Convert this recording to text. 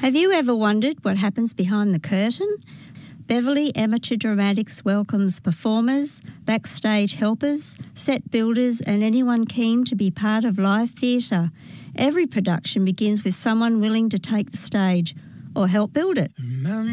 Have you ever wondered what happens behind the curtain? Beverley Amateur Dramatics welcomes performers, backstage helpers, set builders and anyone keen to be part of live theatre. Every production begins with someone willing to take the stage or help build it.